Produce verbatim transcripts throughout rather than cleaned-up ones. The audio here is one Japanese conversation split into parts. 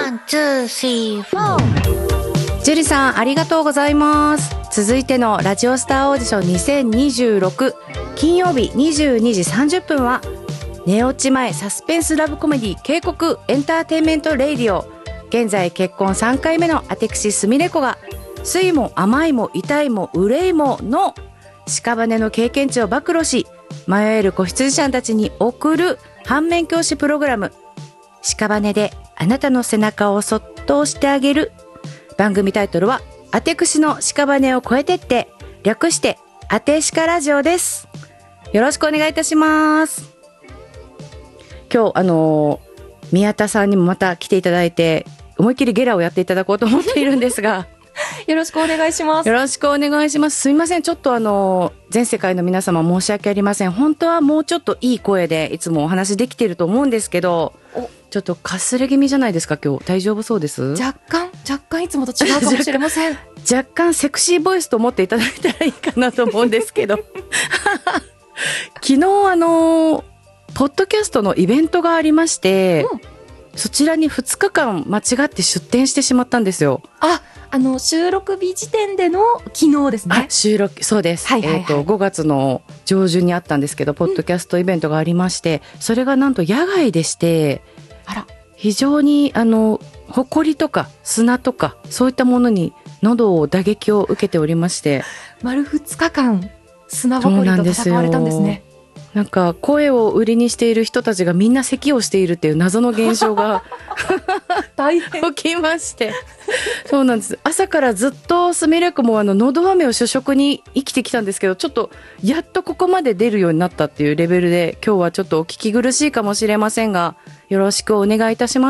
ワン、ツー、スリー、フォー。 ジュリさんありがとうございます。続いてのラジオスターオーディションにせんにじゅうろく金曜日にじゅうにじさんじゅっぷんは寝落ち前サスペンスラブコメディ警告エンターテインメントレイディオ。現在結婚さんかいめのアテクシスミレコが酸いも甘いも痛いも憂いもの屍の経験値を暴露し迷える子羊ちゃんたちに送る反面教師プログラム、屍であなたの背中をそっと押してあげる。番組タイトルはアテクシの屍を越えてって、略してアテシカラジオです。よろしくお願いいたします。今日あのー、宮田さんにもまた来ていただいて思いっきりゲラをやっていただこうと思っているんですがよろしくお願いします。 よろしくお願いします。すみません、ちょっとあの全世界の皆様申し訳ありません。本当はもうちょっといい声でいつもお話できていると思うんですけど、ちょっとかすれ気味じゃないですか今日。大丈夫そうです？ 若干若干いつもと違うかもしれません若干セクシーボイスと思っていただいたらいいかなと思うんですけど昨日あのポッドキャストのイベントがありまして、うん、そちらにふつかかん間違って出展してしまったんですよ。 ああの収録日時点での昨日ですね。 収録そうです、はいはいはい、えーとごがつの上旬にあったんですけどポッドキャストイベントがありまして、うん、それがなんと野外でして、あら非常にあの埃とか砂とかそういったものに喉を打撃を受けておりまして、 丸ふつかかん砂ぼこりと戦われたんですね。 なんか声を売りにしている人たちがみんな咳をしているっていう謎の現象が大変起きましてそうなんです。朝からずっとスミレコもあの喉飴を主食に生きてきたんですけど、ちょっとやっとここまで出るようになったっていうレベルで今日はちょっとお聞き苦しいかもしれませんがよろしくお願いいたします。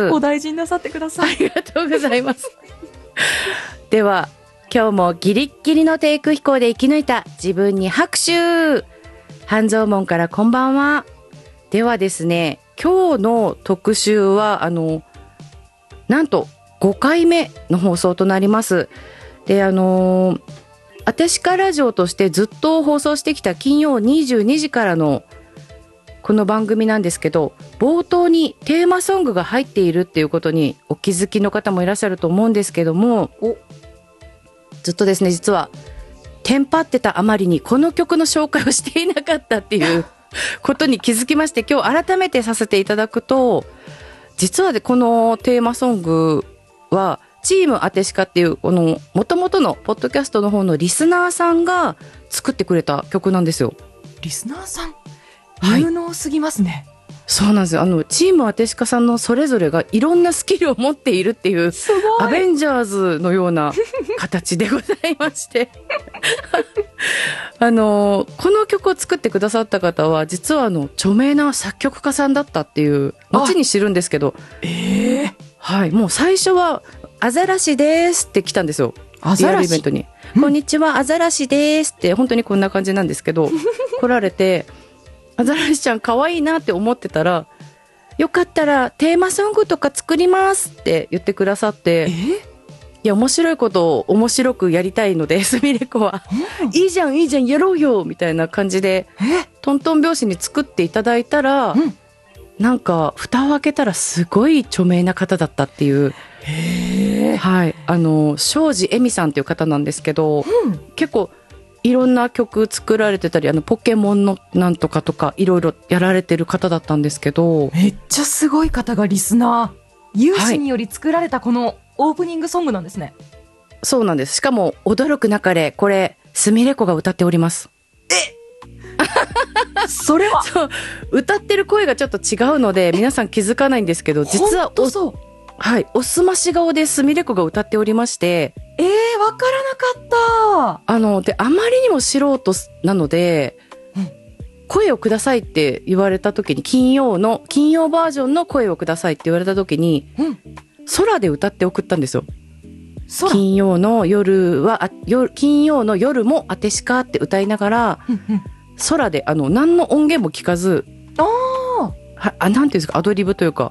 お大事になさってください。 ありがとうございますでは今日もギリッギリの低空飛行で生き抜いた自分に拍手。半蔵門からこんばんは。ではですね、今日の特集はあのなんとごかいめの放送となります。であのアテシカラジオとしてずっと放送してきた金曜にじゅうにじからのこの番組なんですけど、冒頭にテーマソングが入っているっていうことにお気づきの方もいらっしゃると思うんですけども、おずっとですね実はテンパってたあまりにこの曲の紹介をしていなかったっていうことに気づきまして、今日改めてさせていただくと、実はでこのテーマソングはチームアテシカっていうこの元々のポッドキャストの方のリスナーさんが作ってくれた曲なんですよ。 リスナーさん有能すぎますね。はい、 そうなんですよ。あのチームアテシカさんのそれぞれがいろんなスキルを持っているっていうアベンジャーズのような形でございましてあのこの曲を作ってくださった方は実はあの著名な作曲家さんだったっていう後に知るんですけど、 えーはい、もう最初はアザラシですって来たんですよ。 アザラシリアルイベントに、うん、こんにちはアザラシですって本当にこんな感じなんですけど来られてアザラシちゃん可愛いなって思ってたら、よかったらテーマソングとか作りますって言ってくださって、 えいや面白いことを面白くやりたいのでスミレコは、うん、いいじゃんいいじゃんやろうよみたいな感じでトントン拍子に作っていただいたら、うん、なんか蓋を開けたらすごい著名な方だったっていう。 へー、 はい、あの庄司恵美さんっていう方なんですけど、うん、結構いろんな曲作られてたり、あのポケモンのなんとかとかいろいろやられてる方だったんですけど、 めっちゃすごい方がリスナー有志により作られたこのオープニングソングなんですね。はい、 そうなんです。しかも驚くなかれこれスミレコが歌っております。 えそれはそう歌ってる声がちょっと違うので皆さん気づかないんですけど実はおそう、 はい、おすまし顔でスミレコが歌っておりまして、 えー、わからなかった。 あのであまりにも素人なので、うん、声をくださいって言われた時に金曜の金曜バージョンの声をくださいって言われた時に、うん、空で歌って送ったんですよ。金曜の夜はあ夜金曜の夜もあてしかって歌いながら、うんうん、空であの何の音源も聞かず、 あはあなんていうんですかアドリブというか